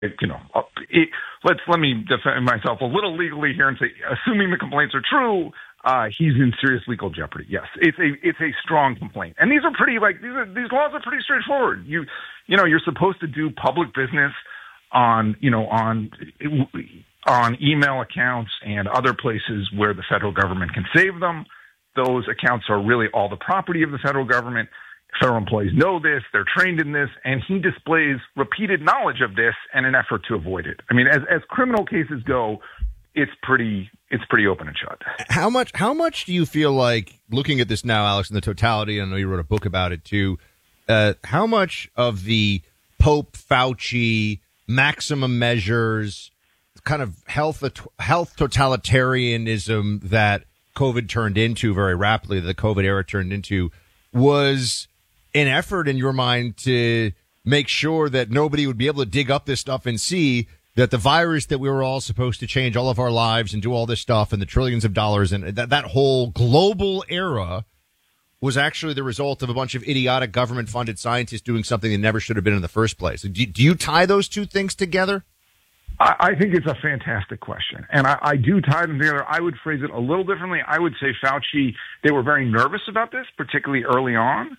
let me defend myself a little legally here and say, assuming the complaints are true, he's in serious legal jeopardy. Yes, it's a strong complaint, and these are pretty these laws are pretty straightforward. You're supposed to do public business on email accounts and other places where the federal government can save them. Those accounts are really all the property of the federal government. Federal employees know this, they're trained in this, and he displays repeated knowledge of this and an effort to avoid it. I mean, as criminal cases go, it's pretty open and shut. How much do you feel like, looking at this now, Alex, in the totality, I know you wrote a book about it too, how much of the Pope Fauci maximum measures, kind of health totalitarianism that COVID turned into very rapidly, the COVID era turned into, was an effort in your mind to make sure that nobody would be able to dig up this stuff and see that the virus that we were all supposed to change all of our lives and do all this stuff and the trillions of dollars and that whole global era was actually the result of a bunch of idiotic government-funded scientists doing something that never should have been in the first place? Do you tie those two things together? I think it's a fantastic question, and I do tie them together. I would phrase it a little differently. I would say Fauci, they were very nervous about this, particularly early on,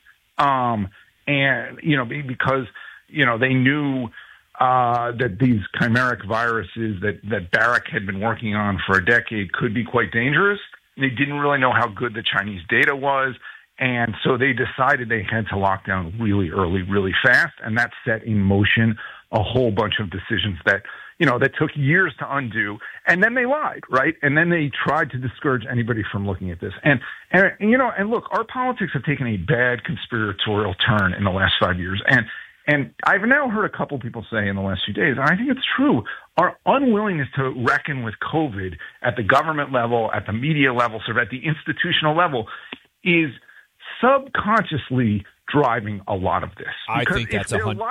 because they knew that these chimeric viruses that Barrick had been working on for a decade could be quite dangerous. They didn't really know how good the Chinese data was, and so they decided they had to lock down really early, really fast, and that set in motion a whole bunch of decisions that took years to undo. And then they lied, right? And then they tried to discourage anybody from looking at this. And look, our politics have taken a bad conspiratorial turn in the last 5 years. And I've now heard a couple people say in the last few days, and I think it's true, our unwillingness to reckon with COVID at the government level, at the media level, sort of at the institutional level, is subconsciously driving a lot of this. I think that's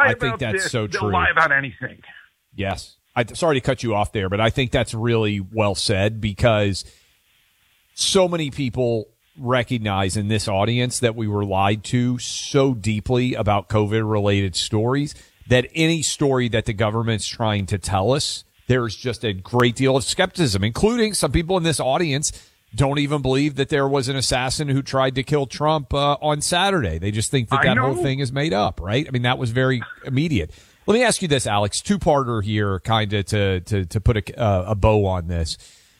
so true. They'll lie about anything. Yes. Sorry to cut you off there, but I think that's really well said, because so many people recognize in this audience that we were lied to so deeply about COVID-related stories that any story that the government's trying to tell us, there's just a great deal of skepticism, including some people in this audience don't even believe that there was an assassin who tried to kill Trump on Saturday. They just think that whole thing is made up, right? I mean, that was very immediate. Let me ask you this, Alex, two-parter here, kind of to put a bow on this.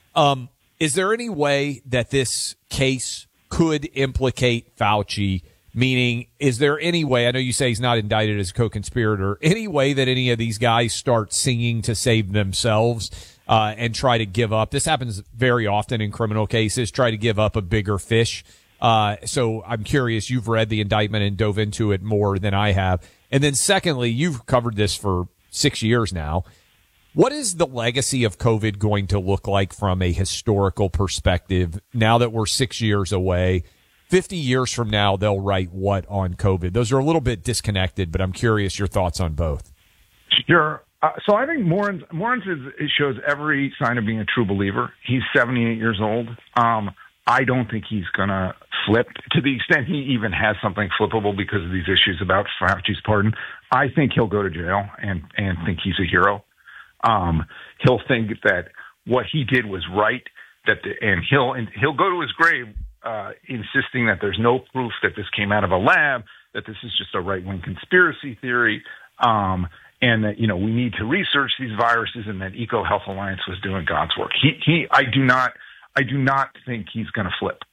Is there any way that this case could implicate Fauci? Meaning, is there any way, I know you say he's not indicted as a co-conspirator, any way that any of these guys start singing to save themselves and try to give up? This happens very often in criminal cases, try to give up a bigger fish. So I'm curious, you've read the indictment and dove into it more than I have. And then secondly, you've covered this for 6 years now. What is the legacy of COVID going to look like from a historical perspective now that we're 6 years away? 50 years from now, they'll write what on COVID? Those are a little bit disconnected, but I'm curious your thoughts on both. Sure. So I think Moritz shows every sign of being a true believer. He's 78 years old. I don't think he's going to flip, to the extent he even has something flippable because of these issues about Fauci's pardon. I think he'll go to jail and think he's a hero. He'll think that what he did was right, and he'll go to his grave insisting that there's no proof that this came out of a lab, that this is just a right-wing conspiracy theory, and that we need to research these viruses, and that EcoHealth Alliance was doing God's work. I do not think he's going to flip.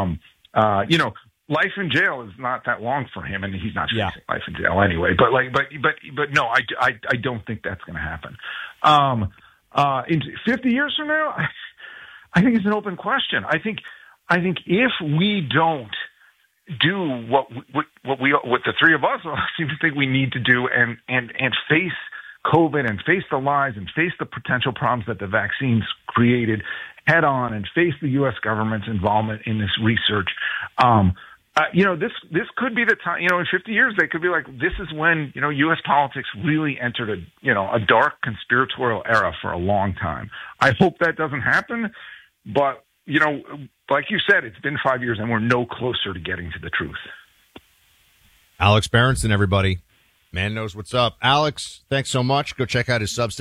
Life in jail is not that long for him, and he's not facing life in jail anyway. But no, I don't think that's going to happen. In 50 years from now, I think it's an open question. I think if we don't do what the three of us seem to think we need to do, and face COVID and face the lies and face the potential problems that the vaccines created head on, and face the U.S. government's involvement in this research. This could be the time, in 50 years, they could be like, this is when, U.S. politics really entered a dark conspiratorial era for a long time. I hope that doesn't happen, but, like you said, it's been 5 years and we're no closer to getting to the truth. Alex Berenson, everybody. Man knows what's up. Alex, thanks so much. Go check out his Substack.